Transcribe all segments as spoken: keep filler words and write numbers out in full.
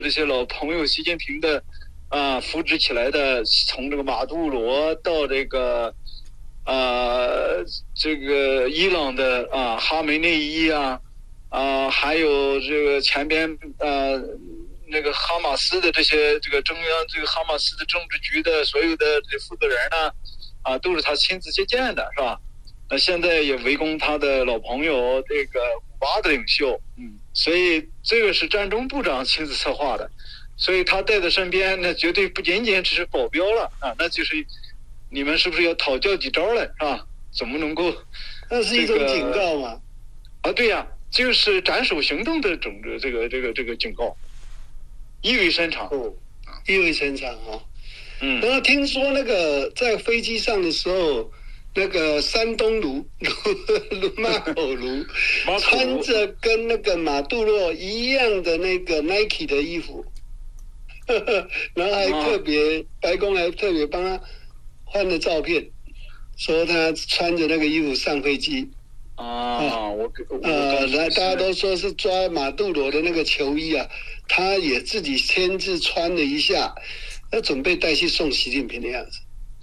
这些老朋友习近平的啊扶植起来的，从这个马杜罗到这个呃这个伊朗的啊哈梅内伊啊啊，还有这个前边呃那个哈马斯的这些这个中央这个哈马斯的政治局的所有的这负责人呢，啊都是他亲自接见的，是吧？那现在也围攻他的老朋友这个古巴的领袖，嗯，所以这个是战中部长亲自策划的，所以他带在身边，那绝对不仅仅只是保镖了啊，那就是你们是不是要讨教几招了，是吧？怎么能够、 这个？那是一种警告嘛？ 啊，对呀、啊，就是斩首行动的种子，这个这个这个警告，意味深长。 哦，意味深长哦。 嗯。 然后听说那个在飞机上的时候。那个山东卢卢马口卢穿着跟那个马杜洛一样的那个 Nike 的衣服，呵呵，然后还特别、啊、白宫还特别帮他换了照片，说他穿着那个衣服上飞机。 啊，啊我呃，来大家都说是抓马杜罗的那个球衣啊，他也自己亲自穿了一下，要准备带去送习近平的样子。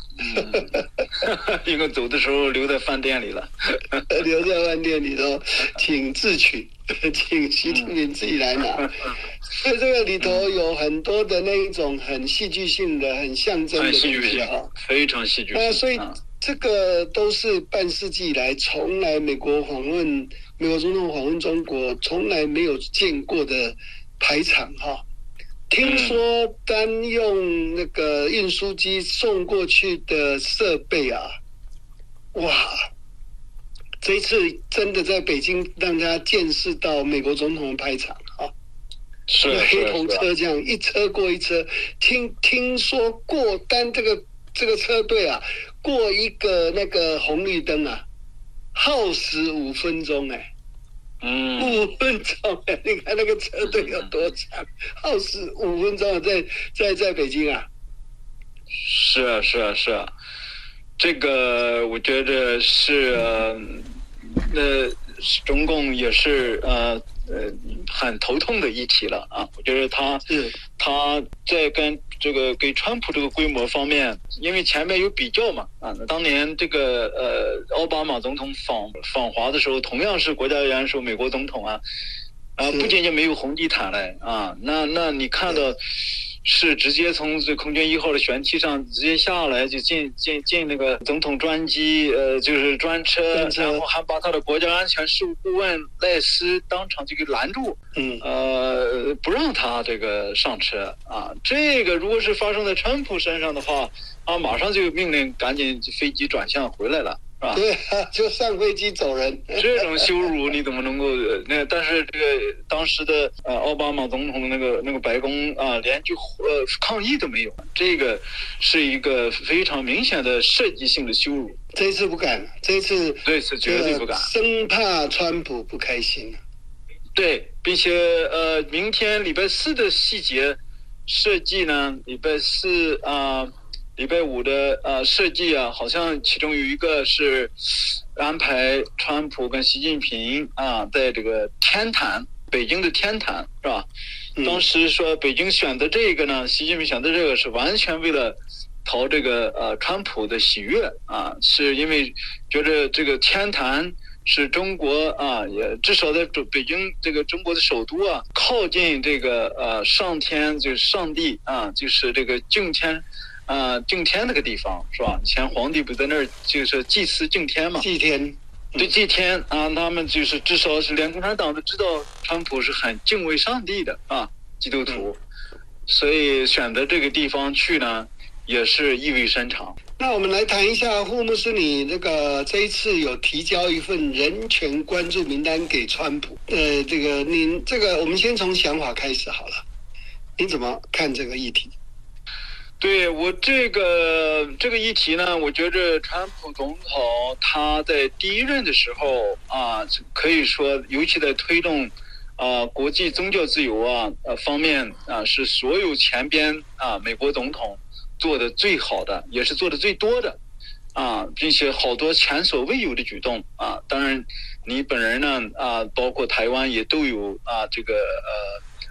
嗯，应该走的时候留在饭店里了， 留在饭店里头，请自取，请习近平自己来拿。所以这个里头有很多的那一种很戏剧性的、很象征的东西啊， 非常戏剧性。 那所以这个都是半世纪以来从来美国访问美国总统访问中国从来没有见过的排场哈。听说单用那个运输机送过去的设备啊，哇！这一次真的在北京让大家见识到美国总统的排场啊， 是黑头车这样一车过一车。听听说过单这个这个车队啊，过一个那个红绿灯啊，耗时五分钟哎、欸。 嗯， 五分钟，你看那个车队有多长，耗时五分钟，在在在北京啊， 是啊是啊是啊，这个我觉得是呃，呃中共也是呃呃很头痛的议题了啊，我觉得他他在跟这个给川普这个规模方面，因为前面有比较嘛啊，当年这个呃奥巴马总统访访华的时候，同样是国家元首美国总统啊，啊不仅仅没有红地毯嘞啊，那那你看到是直接从这空军一号的舷梯上直接下来就进进进那个总统专机呃就是专车，然后还把他的国家安全事务顾问赖斯当场就给拦住， 嗯呃不让他这个上车啊，这个如果是发生在川普身上的话啊，马上就命令赶紧飞机转向回来了。是吧？ 对啊，就上飞机走人。 这种羞辱你怎么能够那？但是这个当时的呃奥巴马总统那个那个白宫啊，连句呃抗议都没有，这个是一个非常明显的设计性的羞辱。 这一次不敢，这一次这次绝对不敢， 生怕川普不开心。 对，并且呃，明天礼拜四的细节设计呢，礼拜四啊。呃礼拜五的呃设计啊，好像其中有一个是安排川普跟习近平啊，在这个天坛，北京的天坛是吧？嗯、当时说北京选择这个呢，习近平选择这个是完全为了讨这个呃川普的喜悦啊，是因为觉得这个天坛是中国啊，也至少在北京这个中国的首都啊，靠近这个呃上天就是上帝啊，就是这个敬天。啊，敬天那个地方是吧？以前皇帝不在那儿就是祭祀敬天嘛？ 祭天， 对，祭天啊，他们就是至少是连共产党都知道川普是很敬畏上帝的啊，基督徒，嗯、所以选择这个地方去呢，也是意味深长。 那我们来谈一下傅牧师，你这个这一次有提交一份人权关注名单给川普，呃，这个您这个我们先从想法开始好了，你怎么看这个议题？ 对我这个这个议题呢，我觉着川普总统他在第一任的时候啊，可以说尤其在推动啊国际宗教自由啊呃方面啊，是所有前边啊美国总统做的最好的，也是做的最多的啊，并且好多前所未有的举动啊。当然，你本人呢啊，包括台湾也都有啊这个呃。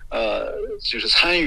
呃，就是参与。